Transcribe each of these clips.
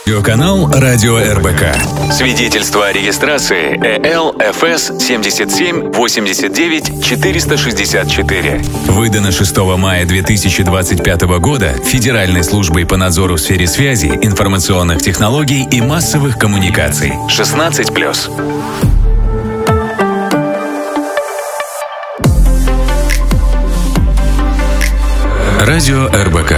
Канал Радио РБК. Свидетельство о регистрации ЭЛ-ФС 77 89 464. Выдано 6 мая 2025 года Федеральной службой по надзору в сфере связи, информационных технологий и массовых коммуникаций. 16+. Радио РБК.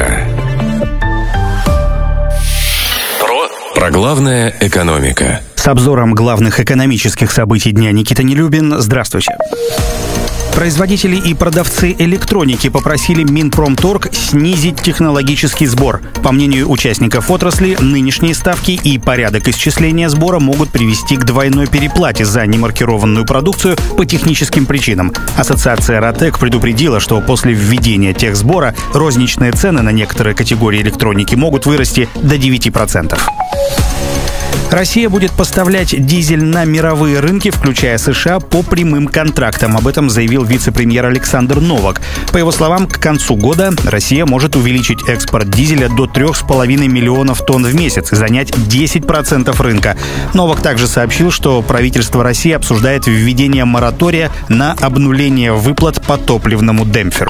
Про главное экономика. С обзором главных экономических событий дня Никита Нелюбин. Здравствуйте. Производители и продавцы электроники попросили Минпромторг снизить технологический сбор. По мнению участников отрасли, нынешние ставки и порядок исчисления сбора могут привести к двойной переплате за немаркированную продукцию по техническим причинам. Ассоциация РАТЭК предупредила, что после введения техсбора розничные цены на некоторые категории электроники могут вырасти до 9%. Россия будет поставлять дизель на мировые рынки, включая США, по прямым контрактам. Об этом заявил вице-премьер Александр Новак. По его словам, к концу года Россия может увеличить экспорт дизеля до 3,5 миллионов тонн в месяц и занять 10% рынка. Новак также сообщил, что правительство России обсуждает введение моратория на обнуление выплат по топливному демпферу.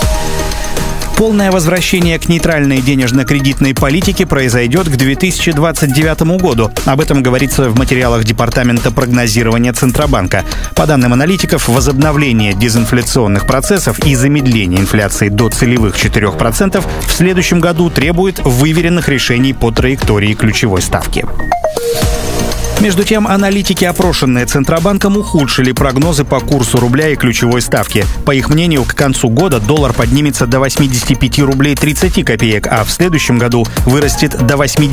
Полное возвращение к нейтральной денежно-кредитной политике произойдет к 2029 году.Об этом говорится в материалах Департамента прогнозирования Центробанка. По данным аналитиков, возобновление дезинфляционных процессов и замедление инфляции до целевых 4% в следующем году требует выверенных решений по траектории ключевой ставки. Между тем, аналитики, опрошенные Центробанком, ухудшили прогнозы по курсу рубля и ключевой ставки. По их мнению, к концу года доллар поднимется до 85 рублей 30 копеек, а в следующем году вырастет до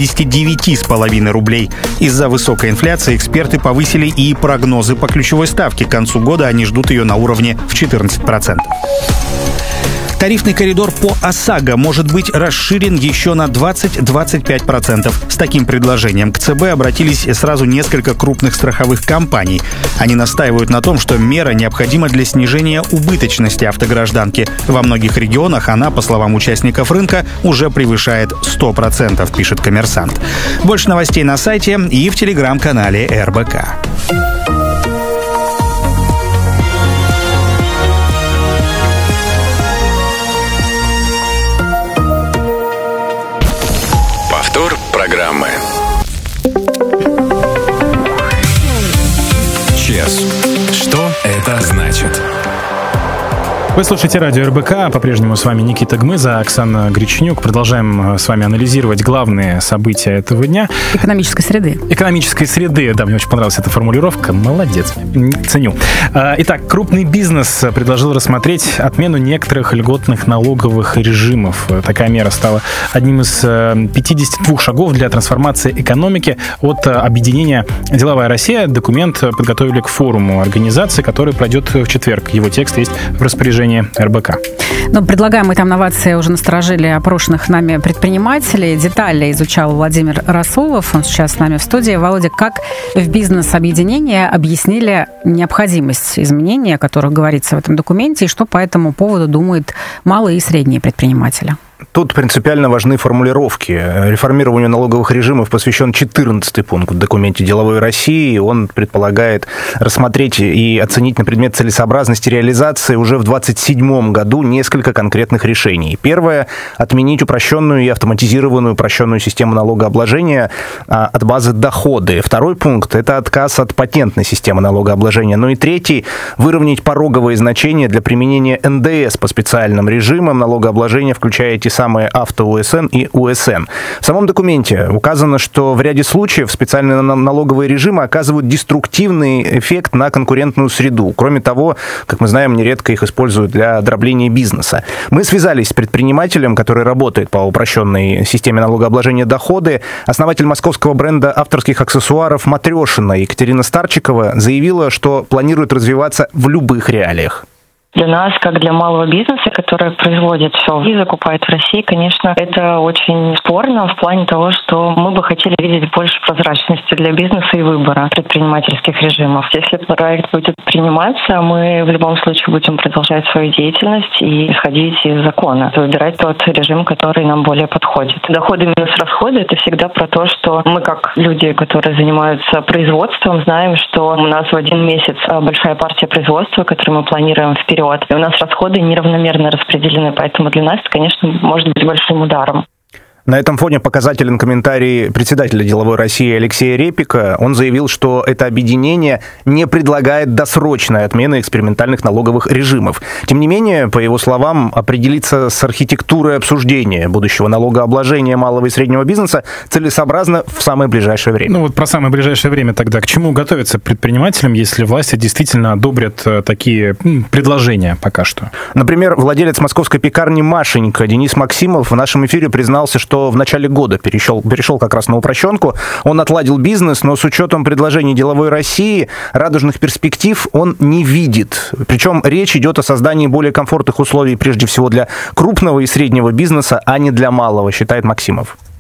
89,5 рублей. Из-за высокой инфляции эксперты повысили и прогнозы по ключевой ставке. К концу года они ждут ее на уровне в 14%. Тарифный коридор по ОСАГО может быть расширен еще на 20-25%. С таким предложением к ЦБ обратились сразу несколько крупных страховых компаний. Они настаивают на том, что мера необходима для снижения убыточности автогражданки. Во многих регионах она, по словам участников рынка, уже превышает 100%, пишет «Коммерсант». Больше новостей на сайте и в телеграм-канале РБК. Программы. ЧЕС. Что это значит? Вы слушаете радио РБК. По-прежнему с вами Никита Гмыза, Оксана Греченюк. Продолжаем с вами анализировать главные события этого дня. Экономической среды. Экономической среды. Да, мне очень понравилась эта формулировка. Молодец. Ценю. Итак, крупный бизнес предложил рассмотреть отмену некоторых льготных налоговых режимов. Такая мера стала одним из 52 шагов для трансформации экономики от объединения «Деловая Россия». Документ подготовили к форуму организации, который пройдет в четверг. Его текст есть в распоряжении РБК. Но предлагаемые там новации уже насторожили опрошенных нами предпринимателей. Детали изучал Владимир Расулов. Он сейчас с нами в студии. Володя, как в бизнес-объединении объяснили необходимость изменений, о которых говорится в этом документе, и что по этому поводу думают малые и средние предприниматели? Тут принципиально важны формулировки. Реформированию налоговых режимов посвящен 14-й пункт в документе «Деловой России». Он предполагает рассмотреть и оценить на предмет целесообразности реализации уже в 2027 году несколько конкретных решений. Первое – отменить упрощенную и автоматизированную упрощенную систему налогообложения от базы доходы. Второй пункт – это отказ от патентной системы налогообложения. Ну и третий – выровнять пороговые значения для применения НДС по специальным режимам налогообложения, включая те самые авто-УСН и УСН. В самом документе указано, что в ряде случаев специальные налоговые режимы оказывают деструктивный эффект на конкурентную среду. Кроме того, как мы знаем, нередко их используют для дробления бизнеса. Мы связались с предпринимателем, который работает по упрощенной системе налогообложения доходы. Основатель московского бренда авторских аксессуаров «Матрешина» Екатерина Старчикова заявила, что планирует развиваться в любых реалиях. Для нас, как для малого бизнеса, который производит все и закупает в России, конечно, это очень спорно в плане того, что мы бы хотели видеть больше прозрачности для бизнеса и выбора предпринимательских режимов. Если проект будет приниматься, мы в любом случае будем продолжать свою деятельность и исходить из закона, выбирать тот режим, который нам более подходит. Доходы минус расходы — это всегда про то, что мы, как люди, которые занимаются производством, знаем, что у нас в один месяц большая партия производства, которую мы планируем вперед, и у нас расходы неравномерно распределены, поэтому для нас это, конечно, может быть большим ударом. На этом фоне показателен комментарий председателя деловой России Алексея Репика. Он заявил, что это объединение не предлагает досрочной отмены экспериментальных налоговых режимов. Тем не менее, по его словам, определиться с архитектурой обсуждения будущего налогообложения малого и среднего бизнеса целесообразно в самое ближайшее время. Ну вот про самое ближайшее время тогда. К чему готовиться предпринимателям, если власти действительно одобрят такие предложения пока что? Например, владелец московской пекарни «Машенька» Денис Максимов в нашем эфире признался, что в начале года перешел как раз на упрощенку. Он отладил бизнес, но с учетом предложений деловой России радужных перспектив он не видит. Причем речь идет о создании более комфортных условий прежде всего для крупного и среднего бизнеса, а не для малого, считает Максимов.